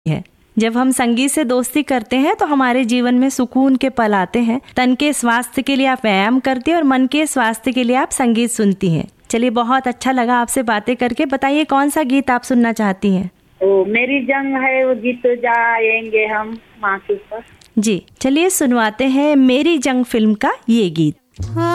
है। जब हम संगीत से दोस्ती करते हैं तो हमारे जीवन में सुकून के पल आते हैं। तन के स्वास्थ्य के लिए आप व्यायाम करती हैं और मन के स्वास्थ्य के लिए आप संगीत सुनती हैं। चलिए, बहुत अच्छा लगा आपसे बातें करके। बताइए, कौन सा गीत आप सुनना चाहती हैं? मेरी जंग है वो गीत जाएंगे हम मासूस पर। जी, चलिए सुनवाते हैं मेरी जंग फिल्म का ये गीत।